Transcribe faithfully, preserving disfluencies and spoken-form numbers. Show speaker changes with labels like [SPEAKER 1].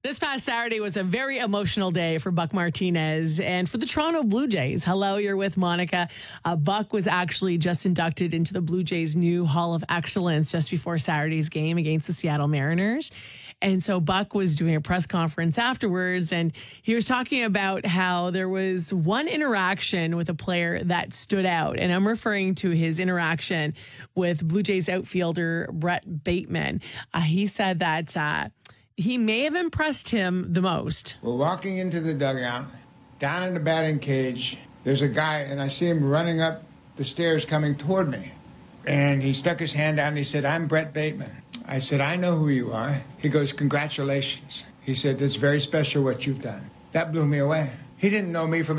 [SPEAKER 1] This past Saturday was a very emotional day for Buck Martinez and for the Toronto Blue Jays. Hello, you're with Monica. Uh, Buck was actually just inducted into the Blue Jays' new Hall of Excellence just before Saturday's game against the Seattle Mariners. And so Buck was doing a press conference afterwards, and he was talking about how there was one interaction with a player that stood out. And I'm referring to his interaction with Blue Jays outfielder Brett Bateman. Uh, he said that uh, he may have impressed him the most.
[SPEAKER 2] We're walking into the dugout, down in the batting cage. There's a guy, and I see him running up the stairs coming toward me. And he stuck his hand out and he said, "I'm Brett Bateman." I said, "I know who you are." He goes, "Congratulations." He said, "It's very special what you've done." That blew me away. He didn't know me from